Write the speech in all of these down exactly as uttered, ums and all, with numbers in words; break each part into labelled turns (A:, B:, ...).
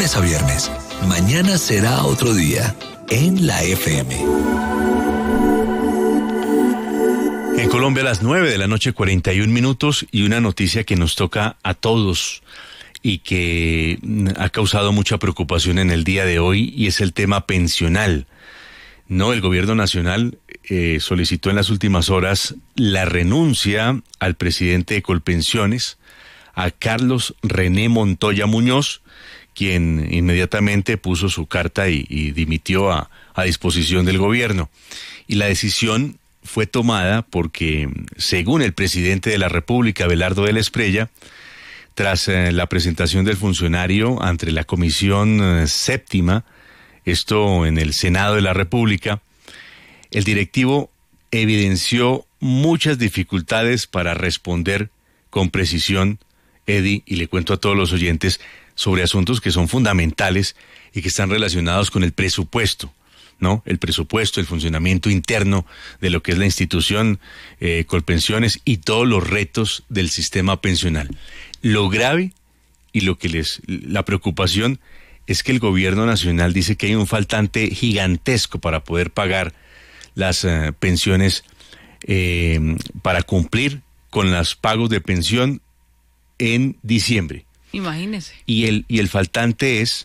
A: lunes a viernes. Mañana será otro día en la F M.
B: En Colombia a las nueve de la noche, cuarenta y un minutos, y una noticia que nos toca a todos y que ha causado mucha preocupación en el día de hoy, y es el tema pensional. No, el gobierno nacional eh, solicitó en las últimas horas la renuncia al presidente de Colpensiones, a Carlos René Montoya Muñoz, quien inmediatamente puso su carta y, y dimitió a, a disposición del gobierno. Y la decisión fue tomada porque, según el presidente de la República, Abelardo de la Espriella, tras eh, la presentación del funcionario ante la Comisión eh, Séptima, esto en el Senado de la República, el directivo evidenció muchas dificultades para responder con precisión, Eddie, y le cuento a todos los oyentes, sobre asuntos que son fundamentales y que están relacionados con el presupuesto, ¿no? El presupuesto, el funcionamiento interno de lo que es la institución eh, Colpensiones y todos los retos del sistema pensional. Lo grave y lo que les, la preocupación es que el gobierno nacional dice que hay un faltante gigantesco para poder pagar las uh, pensiones, eh, para cumplir con los pagos de pensión en diciembre.
C: Imagínese.
B: Y el, y el faltante es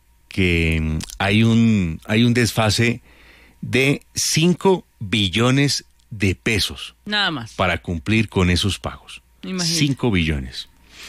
B: que hay un, hay un desfase de cinco billones de pesos.
C: Nada más.
B: Para cumplir con esos pagos.
C: Imagínese.
B: cinco billones.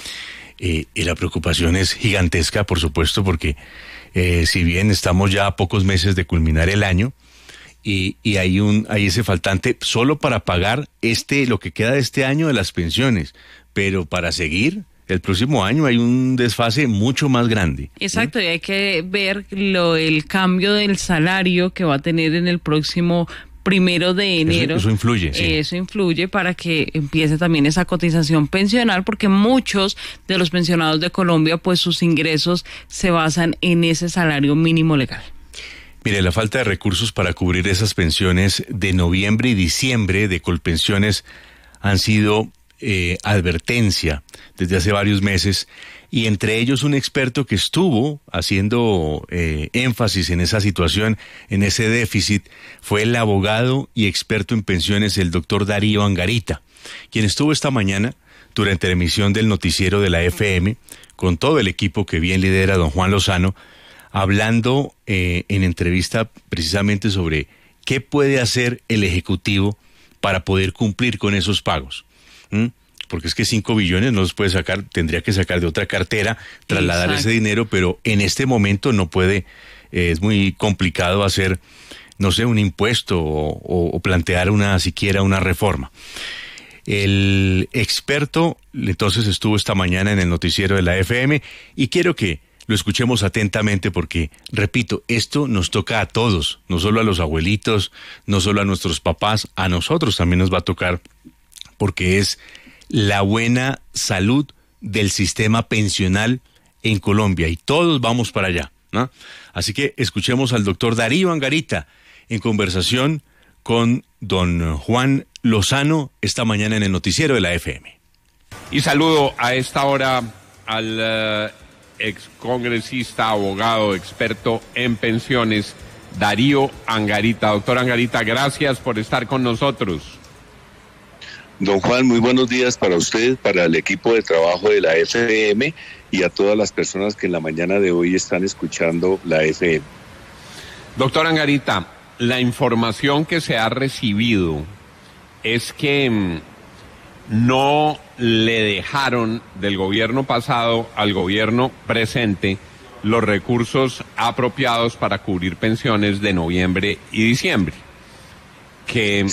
B: Eh, y la preocupación es gigantesca, por supuesto, porque eh, si bien estamos ya a pocos meses de culminar el año, y, y hay un, hay ese faltante solo para pagar este, lo que queda de este año de las pensiones, pero para seguir el próximo año hay un desfase mucho más grande.
C: Exacto, ¿sí? Y hay que ver lo, el cambio del salario que va a tener en el próximo primero de enero.
B: Eso, eso influye, sí.
C: Eso influye para que empiece también esa cotización pensional, porque muchos de los pensionados de Colombia, pues sus ingresos se basan en ese salario mínimo legal.
B: Mire, la falta de recursos para cubrir esas pensiones de noviembre y diciembre de Colpensiones han sido eh, advertencia desde hace varios meses, y entre ellos un experto que estuvo haciendo eh, énfasis en esa situación, en ese déficit, fue el abogado y experto en pensiones, el doctor Darío Angarita, quien estuvo esta mañana durante la emisión del noticiero de la F M, con todo el equipo que bien lidera don Juan Lozano, hablando eh, en entrevista precisamente sobre qué puede hacer el Ejecutivo para poder cumplir con esos pagos. ¿Mm? Porque es que cinco billones no los puede sacar, tendría que sacar de otra cartera, trasladar Exacto. ese dinero, pero en este momento no puede, eh, es muy complicado hacer, no sé, un impuesto o, o, o plantear una siquiera una reforma. El experto entonces estuvo esta mañana en el noticiero de la F M, y quiero que lo escuchemos atentamente porque, repito, esto nos toca a todos, no solo a los abuelitos, no solo a nuestros papás, a nosotros también nos va a tocar, porque es la buena salud del sistema pensional en Colombia, y todos vamos para allá, ¿no? Así que escuchemos al doctor Darío Angarita en conversación con don Juan Lozano esta mañana en el noticiero de la F M.
D: Y saludo a esta hora al uh, excongresista, abogado, experto en pensiones, Darío Angarita. Doctor Angarita, gracias por estar con nosotros.
E: Don Juan, muy buenos días para usted, para el equipo de trabajo de la F M y a todas las personas que en la mañana de hoy están escuchando la F M.
D: Doctor Angarita, la información que se ha recibido es que mmm, no le dejaron del gobierno pasado al gobierno presente los recursos apropiados para cubrir pensiones de noviembre y diciembre, que